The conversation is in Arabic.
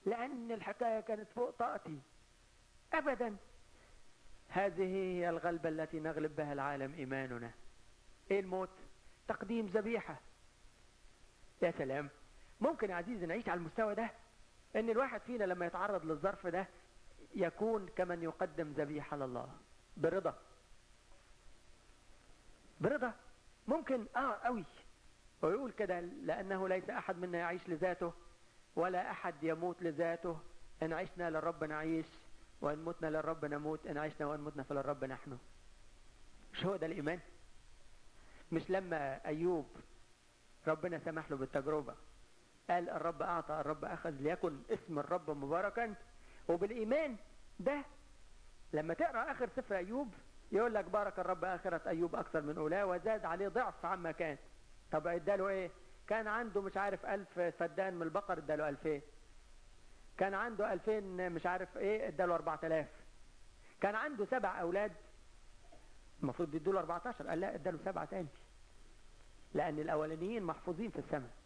لأن الحكاية كانت فوق طاقتي. أبدا. هذه هي الغلبة التي نغلب بها العالم، إيماننا. إيه الموت؟ تقديم ذبيحة. يا سلام. ممكن يا عزيزي نعيش على المستوى ده، ان الواحد فينا لما يتعرض للظرف ده يكون كمن يقدم ذبيحة لله برضا. برضا. ممكن قوي. ويقول كده: لأنه ليس أحد منا يعيش لذاته ولا أحد يموت لذاته، إن عشنا للرب نعيش وإن متنا للرب نموت، إن عشنا وإن متنا فللرب نحن. مش هو ده الإيمان؟ مش لما أيوب ربنا سمح له بالتجربة قال: الرب أعطى الرب أخذ ليكن اسم الرب مباركا؟ وبالإيمان ده لما تقرأ آخر سفر أيوب يقول لك: بارك الرب آخرة أيوب أكثر من أولاه وزاد عليه ضعف عما كان. طب اداله إيه؟ كان عنده مش عارف 1000 فدان من البقر، اداله 2000. كان عنده 2000 مش عارف إيه، اداله 4000. كان عنده 7 أولاد المفروض يدوله 14، قال لا اداله 7 تاني، لأن الأولانيين محفوظين في السماء.